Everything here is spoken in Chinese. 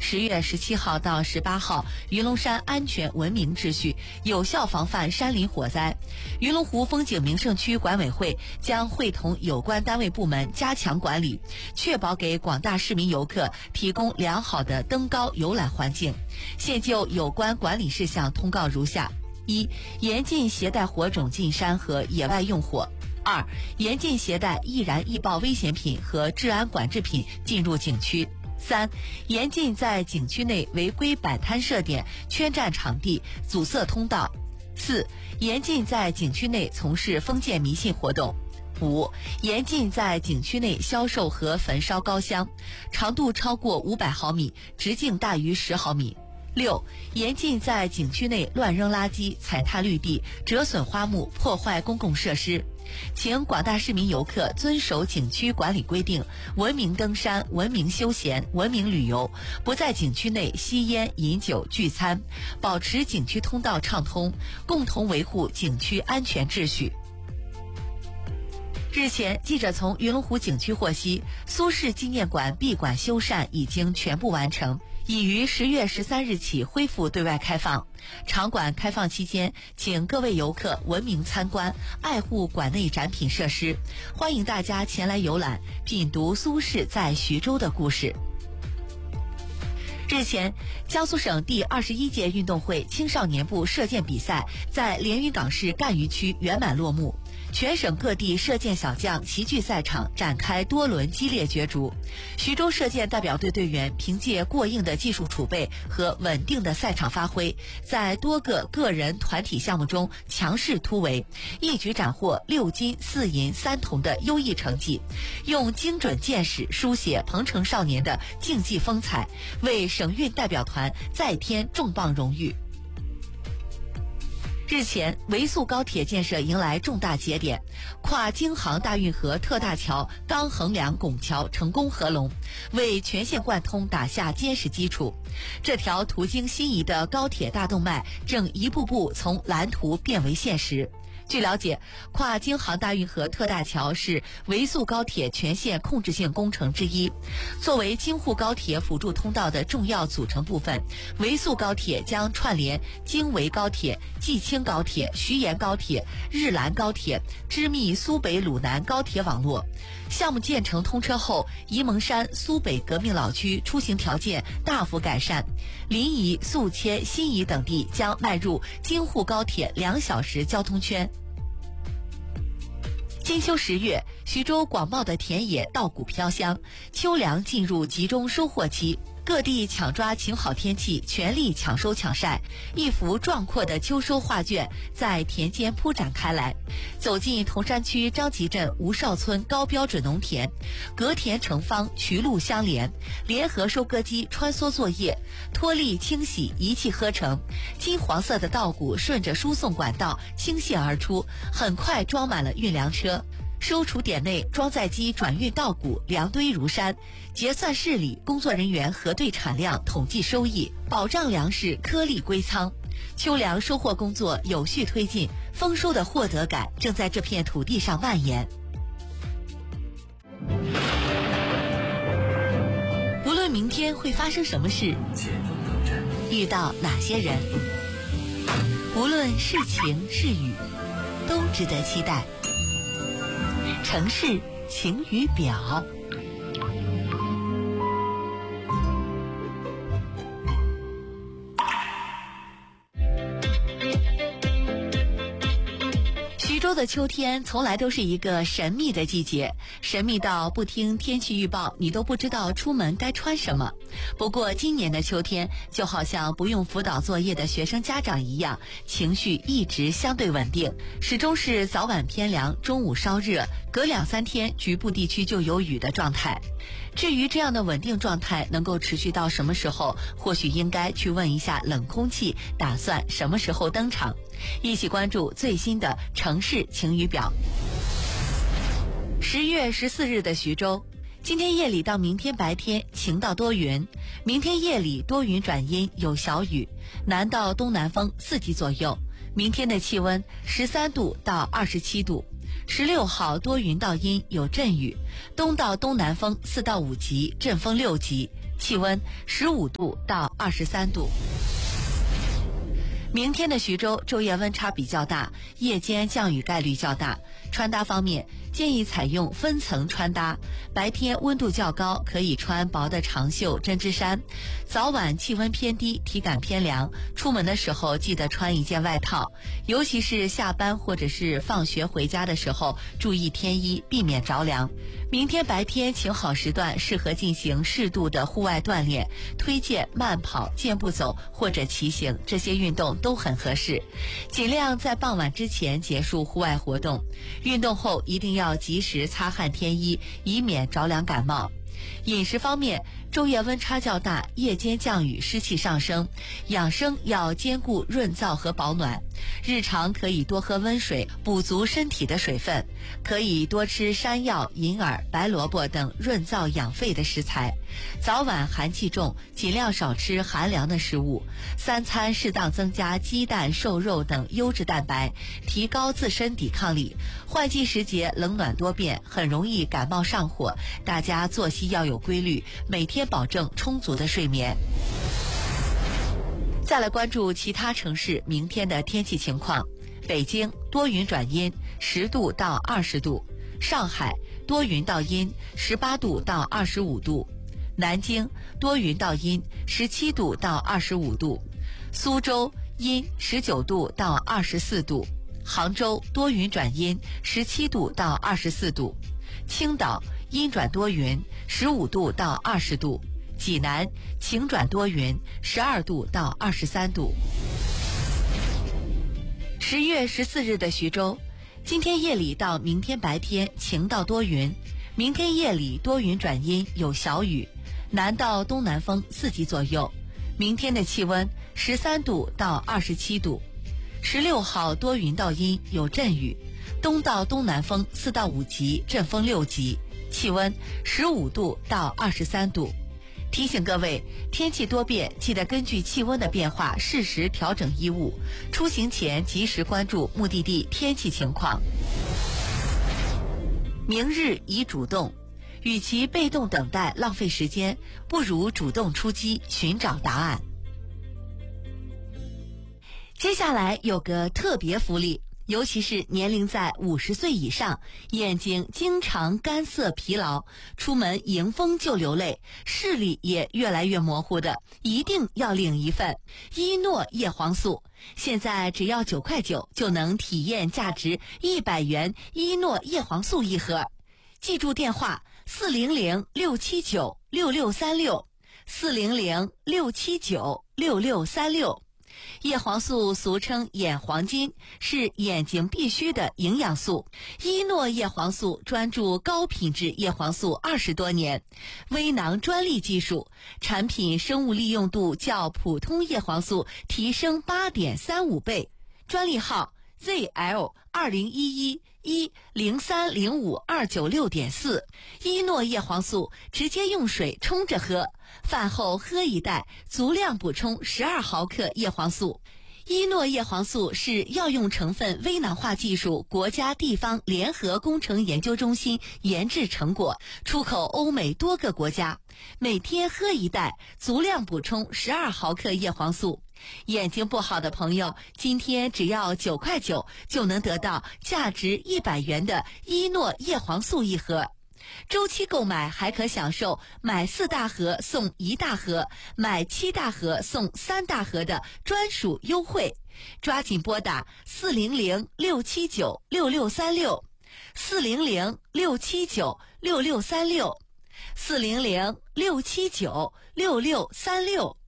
10月17号到18号，云龙山安全文明秩序，有效防范山林火灾。云龙湖风景名胜区管委会将会同有关单位部门加强管理，确保给广大市民游客提供良好的登高游览环境。现就有关管理事项通告如下：一、严禁携带火种进山和野外用火；二、严禁携带易燃易爆危险品和治安管制品进入景区；三、严禁在景区内违规摆摊设点、圈占场地、阻塞通道；四、严禁在景区内从事封建迷信活动；五、严禁在景区内销售和焚烧高香，长度超过500毫米，直径大于10毫米。六、严禁在景区内乱扔垃圾、踩踏绿地、折损花木、破坏公共设施。请广大市民游客遵守景区管理规定，文明登山、文明休闲、文明旅游，不在景区内吸烟、饮酒、聚餐，保持景区通道畅通，共同维护景区安全秩序。日前，记者从云龙湖景区获悉，苏轼纪念馆闭馆修缮已经全部完成，已于10月13日起恢复对外开放。场馆开放期间，请各位游客文明参观，爱护馆内展品设施，欢迎大家前来游览，品读苏轼在徐州的故事。日前，江苏省第21届运动会青少年部射箭比赛在连云港市赣榆区圆满落幕。全省各地射箭小将齐聚赛场，展开多轮激烈角逐。徐州射箭代表队队员凭借过硬的技术储备和稳定的赛场发挥，在多个个人、团体项目中强势突围，一举斩获6金、4银、3铜的优异成绩，用精准箭矢书写彭城少年的竞技风采，为省运代表团再添重磅荣誉。日前，维速高铁建设迎来重大节点，跨京杭大运河特大桥钢横梁拱桥成功合龙，为全线贯通打下坚实基础。这条途经心仪的高铁大动脉正一步步从蓝图变为现实。据了解，跨京杭大运河特大桥是维速高铁全线控制性工程之一。作为京沪高铁辅助通道的重要组成部分，维速高铁将串联京维高铁、蓟清高铁、徐沿高铁、日兰高铁，织密苏北鲁南高铁网络。项目建成通车后，沂蒙山苏北革命老区出行条件大幅改善，临沂、宿迁、新沂等地将迈入京沪高铁2小时交通圈。金秋10月，徐州广袤的田野稻谷飘香，秋粮进入集中收获期，各地抢抓晴好天气，全力抢收抢晒，一幅壮阔的秋收画卷在田间铺展开来。走进铜山区张集镇吴少村高标准农田，隔田成方，渠路相连，联合收割机穿梭作业，脱粒清洗，一气呵成。金黄色的稻谷顺着输送管道倾泻而出，很快装满了运粮车。收储点内装载机转运稻谷，粮堆如山。结算室里，工作人员核对产量，统计收益，保障粮食颗粒归仓。秋粮收获工作有序推进，丰收的获得感正在这片土地上蔓延。无论明天会发生什么事，遇到哪些人，无论是晴是雨，都值得期待。城市晴雨表。徐州的秋天从来都是一个神秘的季节，神秘到不听天气预报你都不知道出门该穿什么。不过今年的秋天就好像不用辅导作业的学生家长一样，情绪一直相对稳定，始终是早晚偏凉，中午稍热，隔2-3天局部地区就有雨的状态。至于这样的稳定状态能够持续到什么时候，或许应该去问一下冷空气打算什么时候登场。一起关注最新的城市晴雨表。10月14日的徐州，今天夜里到明天白天晴到多云，明天夜里多云转阴，有小雨，南到东南风4级左右。明天的气温13度到27度。16号多云到阴，有阵雨，东到东南风4到5级，阵风6级。 气温15度到23度。明天的徐州昼夜温差比较大，夜间降雨概率较大。穿搭方面，建议采用分层穿搭，白天温度较高，可以穿薄的长袖针织衫，早晚气温偏低，体感偏凉，出门的时候记得穿一件外套，尤其是下班或者是放学回家的时候，注意添衣，避免着凉。明天白天晴好时段适合进行适度的户外锻炼，推荐慢跑、健步走或者骑行，这些运动都很合适。尽量在傍晚之前结束户外活动，运动后一定要及时擦汗添衣，以免着凉感冒。饮食方面，昼夜温差较大，夜间降雨，湿气上升，养生要兼顾润燥和保暖。日常可以多喝温水，补足身体的水分，可以多吃山药、银耳、白萝卜等润燥养肺的食材。早晚寒气重，尽量少吃寒凉的食物。三餐适当增加鸡蛋、瘦肉等优质蛋白，提高自身抵抗力。换季时节冷暖多变，很容易感冒上火，大家作息要有规律，每天保证充足的睡眠。再来关注其他城市明天的天气情况。北京多云转阴，10度到20度；上海多云到阴，18度到25度；南京多云到阴，17度到25度；苏州阴，19度到24度；杭州多云转阴，17度到24度；青岛阴转多云，15度到20度；济南晴转多云，12度到23度。10月14日的徐州，今天夜里到明天白天晴到多云，明天夜里多云转阴，有小雨，南到东南风4级左右。明天的气温13度到27度。16号多云到阴，有阵雨，东到东南风4到5级，阵风6级，气温15度到23度。提醒各位，天气多变，记得根据气温的变化适时调整衣物，出行前及时关注目的地天气情况。明日宜主动，与其被动等待浪费时间，不如主动出击寻找答案。接下来有个特别福利，尤其是年龄在50岁以上，眼睛经常干涩疲劳，出门迎风就流泪，视力也越来越模糊的，一定要领一份伊诺叶黄素。现在只要9块9就能体验价值100元伊诺叶黄素一盒。记住电话400-679-6636，400-679-6636。叶黄素俗称眼黄金，是眼睛必需的营养素。伊诺叶黄素专注高品质叶黄素20多年，微囊专利技术，产品生物利用度较普通叶黄素提升8.35倍。专利号 ZL2011-10305-296.4。伊诺叶黄素直接用水冲着喝，饭后喝一袋，足量补充12毫克叶黄素。伊诺叶黄素是药用成分微囊化技术国家地方联合工程研究中心研制成果，出口欧美多个国家。每天喝一袋，足量补充12毫克叶黄素。眼睛不好的朋友，今天只要9块9就能得到价值100元的伊诺叶黄素一盒。周期购买还可享受买4大盒送1大盒，买7大盒送3大盒的专属优惠。抓紧拨打400-679-6636， 400-679-6636， 400-679-6636。